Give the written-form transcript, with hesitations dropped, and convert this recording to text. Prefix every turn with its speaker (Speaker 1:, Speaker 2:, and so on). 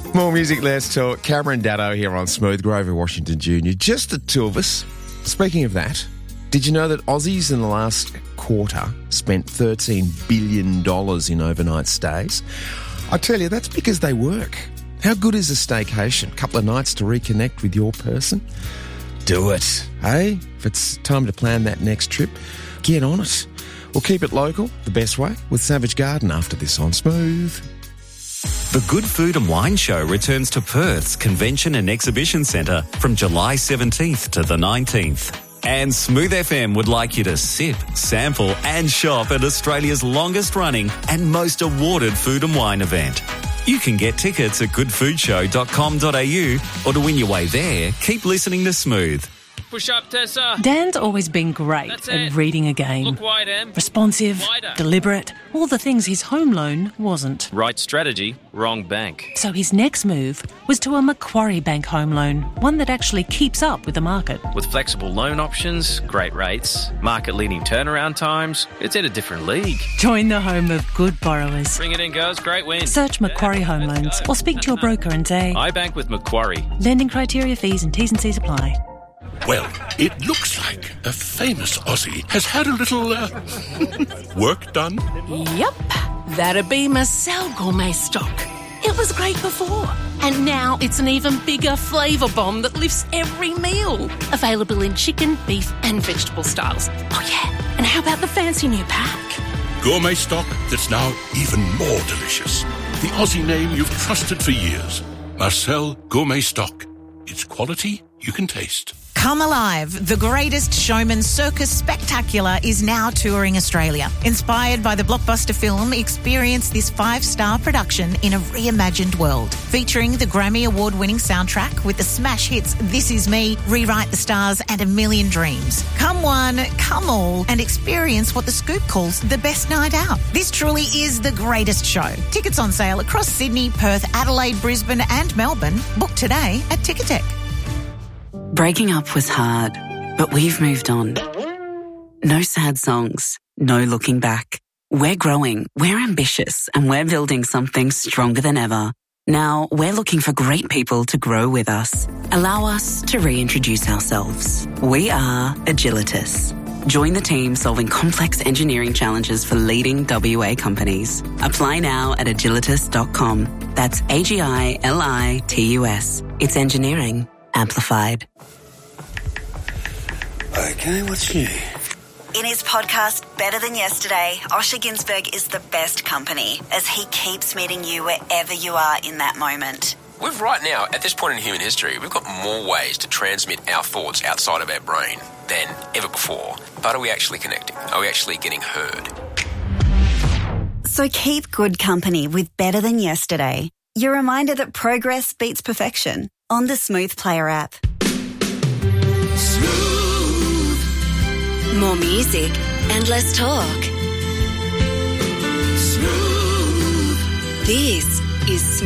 Speaker 1: More music, less talk. Cameron Daddo here on Smooth. Grover Washington Jr. Just the two of us. Speaking of that, did you know that Aussies in the last quarter spent $13 billion in overnight stays? I tell you, that's because they work. How good is a staycation? A couple of nights to reconnect with your person? Do it, eh? If it's time to plan that next trip, get on it. We'll keep it local, the best way, with Savage Garden after this on Smooth.
Speaker 2: The Good Food and Wine Show returns to Perth's Convention and Exhibition Centre from July 17th to the 19th. And Smooth FM would like you to sip, sample and shop at Australia's longest running and most awarded food and wine event. You can get tickets at goodfoodshow.com.au, or to win your way there, keep listening to Smooth.
Speaker 3: Push up, Tessa.
Speaker 4: Dan's always been great at reading a game.
Speaker 3: Look wide, Em.
Speaker 4: Responsive,
Speaker 3: Wider.
Speaker 4: deliberate, all the things his home loan wasn't.
Speaker 3: Right strategy, wrong bank.
Speaker 4: So his next move was to a Macquarie Bank home loan, one that actually keeps up with the market.
Speaker 3: With flexible loan options, great rates, market-leading turnaround times, it's in a different league.
Speaker 4: Join the home of good borrowers.
Speaker 3: Bring it in, girls. Great win.
Speaker 4: Search Macquarie Home Loans or speak to your broker and say,
Speaker 3: I bank with Macquarie.
Speaker 4: lending criteria, fees and T's and C's apply.
Speaker 5: Well, it looks like a famous Aussie has had a little, work done.
Speaker 6: Yep, that'd be Marcel Gourmet Stock. It was great before, and now it's an even bigger flavour bomb that lifts every meal. Available in chicken, beef and vegetable styles. Oh yeah, and how about the fancy new pack?
Speaker 5: Gourmet stock that's now even more delicious. The Aussie name you've trusted for years. Marcel Gourmet Stock. It's quality you can taste.
Speaker 7: Come Alive, the greatest showman circus spectacular is now touring Australia. Inspired by the blockbuster film, experience this 5-star production in a reimagined world. Featuring the Grammy Award-winning soundtrack with the smash hits This Is Me, Rewrite the Stars and A Million Dreams. Come one, come all, and experience what The Scoop calls the best night out. This truly is the greatest show. Tickets on sale across Sydney, Perth, Adelaide, Brisbane and Melbourne. Book today at Ticketek.
Speaker 8: Breaking up was hard, but we've moved on. No sad songs, no looking back. We're growing, we're ambitious, and we're building something stronger than ever. Now, we're looking for great people to grow with us. Allow us to reintroduce ourselves. We are Agilitas. Join the team solving complex engineering challenges for leading WA companies. Apply now at agilitas.com. That's AGILITUS. It's engineering amplified.
Speaker 9: Okay, what's new?
Speaker 10: In his podcast, Better Than Yesterday, Osher Günsberg is the best company as he keeps meeting you wherever you are in that moment.
Speaker 11: We've right now, at this point in human history, we've got more ways to transmit our thoughts outside of our brain than ever before. But are we actually connecting? Are we actually getting heard?
Speaker 10: So keep good company with Better Than Yesterday. Your reminder that progress beats perfection on the Smooth Player app. More music and less talk. Smooth. This is Smooth.